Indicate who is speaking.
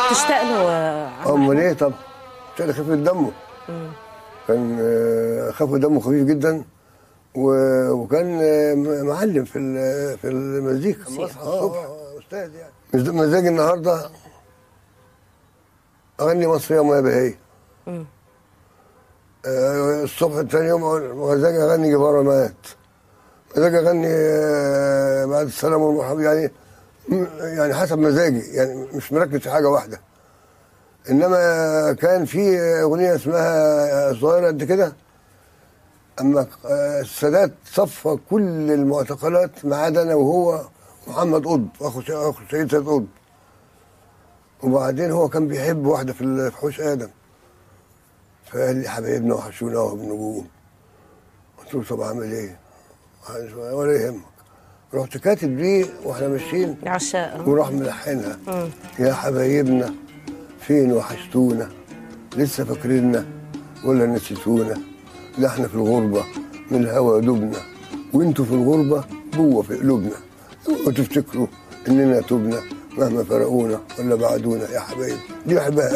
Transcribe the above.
Speaker 1: بتشتاق له
Speaker 2: امال ايه؟ طب كان خفيف دمه. كان خفيف دمه خفيف جدا، وكان معلم في المزيكا. اصحى الصبح استاذ يعني. مزاجي النهارده اغني مصريه وما بهيه. الصبح تاني يوم مزاجي اغني جبارة مات. مزاجي اغني بعد السلام والمرحب، يعني حسب مزاجي، يعني مش مركز في حاجه واحده. انما كان في اغنيه اسمها صغيره قد كده، اما السادات صفى كل المعتقلات ما عدا انا وهو محمد قطب اخو سيد قطب. وبعدين هو كان بيحب واحده في حوش ادم، فقال لي حبايبنا وحشونا وبنجوم. قلت له طب اعمل ايه؟ ولا يهمك. رحت كاتب دي واحنا ماشيين
Speaker 1: عشاق
Speaker 2: وراح ملحنها. يا حبايبنا فين وحشتونا، لسه فاكريننا ولا نسيتونا، ده احنا في الغربه من الهوى دبنا، وانتوا في الغربه جوه في قلوبنا، وتفتكروا اننا تبنا مهما فرقونا ولا بعدونا. يا حبايبي دي بحبها.